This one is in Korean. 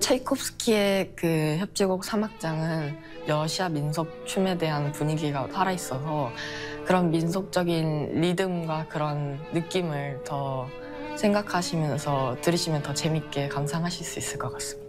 차이콥스키의 그 협주곡 3악장은 러시아 민속 춤에 대한 분위기가 살아있어서 그런 민속적인 리듬과 그런 느낌을 더 생각하시면서 들으시면 더 재밌게 감상하실 수 있을 것 같습니다.